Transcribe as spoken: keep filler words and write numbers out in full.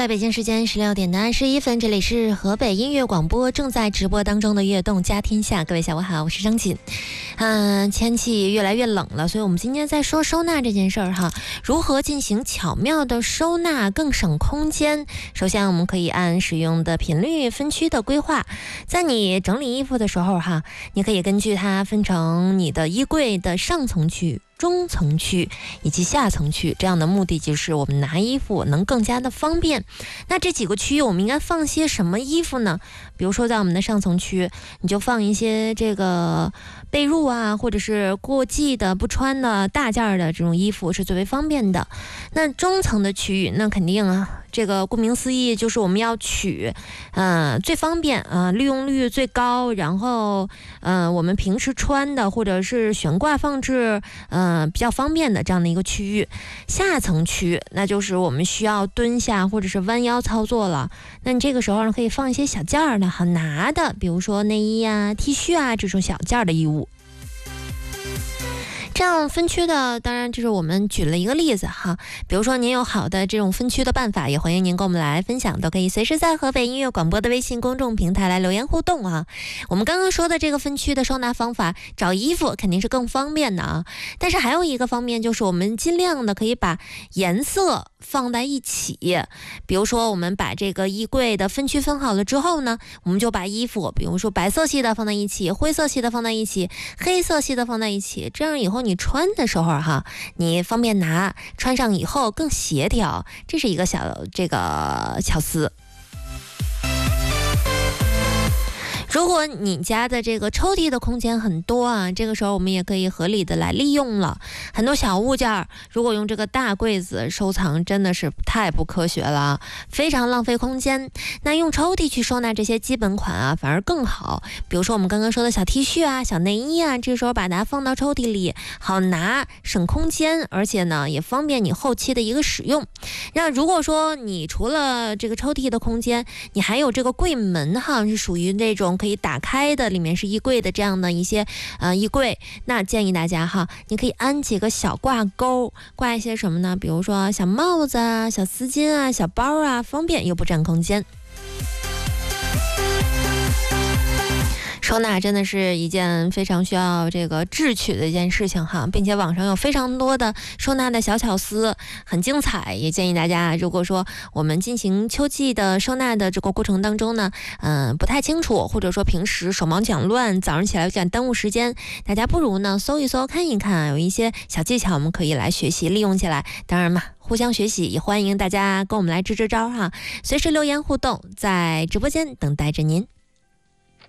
来北京时间十六点的二十一分，这里是河北音乐广播正在直播当中的悦动家天下。各位下午好，我是张锦。嗯、呃，天气越来越冷了，所以我们今天在说收纳这件事儿哈，如何进行巧妙的收纳，更省空间。首先，我们可以按使用的频率分区的规划，在你整理衣服的时候哈，你可以根据它分成你的衣柜的上层区、中层区以及下层区，这样的目的就是我们拿衣服能更加的方便。那这几个区域我们应该放些什么衣服呢？比如说在我们的上层区，你就放一些这个被褥啊，或者是过季的不穿的大件的这种衣服是最为方便的。那中层的区域，那肯定啊，这个顾名思义就是我们要取呃最方便啊、呃、利用率最高，然后呃我们平时穿的或者是悬挂放置呃比较方便的这样的一个区域。下层区那就是我们需要蹲下或者是弯腰操作了，那你这个时候呢可以放一些小件儿的好拿的，比如说内衣啊 T 恤啊这种小件儿的衣物。这样分区的，当然就是我们举了一个例子哈。比如说您有好的这种分区的办法，也欢迎您跟我们来分享，都可以随时在河北音乐广播的微信公众平台来留言互动啊。我们刚刚说的这个分区的收纳方法，找衣服肯定是更方便的啊。但是还有一个方面就是我们尽量的可以把颜色放在一起，比如说我们把这个衣柜的分区分好了之后呢，我们就把衣服，比如说白色系的放在一起，灰色系的放在一起，黑色系的放在一起，这样以后你穿的时候哈，你方便拿，穿上以后更协调，这是一个小这个巧思。如果你家的这个抽屉的空间很多啊，这个时候我们也可以合理的来利用了。很多小物件如果用这个大柜子收藏，真的是太不科学了，非常浪费空间。那用抽屉去收纳这些基本款啊，反而更好。比如说我们刚刚说的小 T 恤啊、小内衣啊，这时候把它放到抽屉里，好拿，省空间，而且呢也方便你后期的一个使用。那如果说你除了这个抽屉的空间，你还有这个柜门哈，是属于那种可以打开的，里面是衣柜的这样的一些呃衣柜，那建议大家哈，你可以安几个小挂钩，挂一些什么呢？比如说小帽子啊、小丝巾啊、小包啊，方便又不占空间。收纳真的是一件非常需要这个智取的一件事情哈，并且网上有非常多的收纳的小巧思，很精彩。也建议大家，如果说我们进行秋季的收纳的这个过程当中呢，嗯、呃，不太清楚，或者说平时手忙脚乱，早上起来有点耽误时间，大家不如呢搜一搜看一看，有一些小技巧我们可以来学习利用起来。当然嘛，互相学习，也欢迎大家跟我们来支支招哈，随时留言互动，在直播间等待着您。